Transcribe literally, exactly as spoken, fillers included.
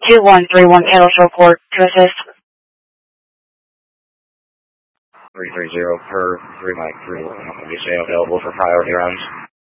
two one three one Kettle Showport to assist. three three zero per three Mike three one. You stay available for priority rounds.